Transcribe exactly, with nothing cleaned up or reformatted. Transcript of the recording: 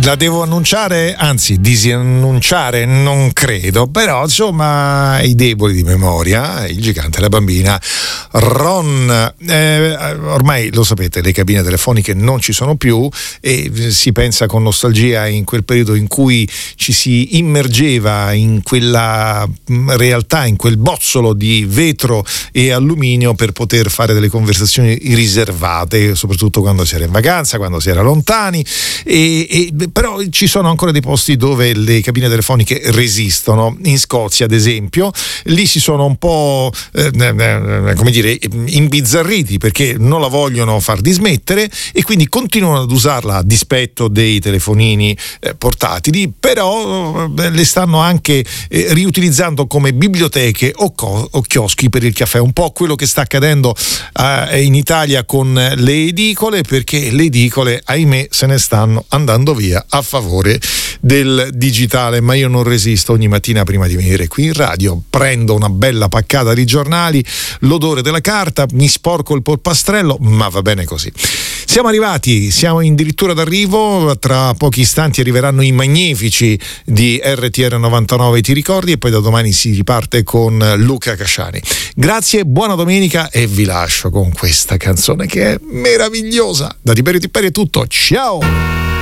La devo annunciare, anzi disannunciare non credo, però insomma i deboli di memoria, il gigante e la bambina Ron, eh, ormai lo sapete, le cabine telefoniche non ci sono più e si pensa con nostalgia in quel periodo in cui ci si immergeva in quella realtà, in quel bozzolo di vetro e alluminio per poter fare delle conversazioni riservate, soprattutto quando si era in vacanza, quando si era lontani e, e però ci sono ancora dei posti dove le cabine telefoniche resistono. In Scozia ad esempio, lì si sono un po' eh, come dire imbizzarriti perché non la vogliono far dismettere e quindi continuano ad usarla a dispetto dei telefonini eh, portatili, però eh, le stanno anche eh, riutilizzando come biblioteche o, co- o chioschi per il caffè, un po' quello che sta accadendo eh, in Italia con le edicole, perché le edicole ahimè se ne stanno andando via a favore del digitale. Ma io non resisto, ogni mattina prima di venire qui in radio prendo una bella paccata di giornali, l'odore della carta, mi sporco il polpastrello, ma va bene così. Siamo arrivati, siamo addirittura d'arrivo, tra pochi istanti arriveranno i magnifici di R T R novantanove, ti ricordi, e poi da domani si riparte con Luca Casciani. Grazie, buona domenica e vi lascio con questa canzone che è meravigliosa. Da Tiberio Tipperi è tutto, ciao!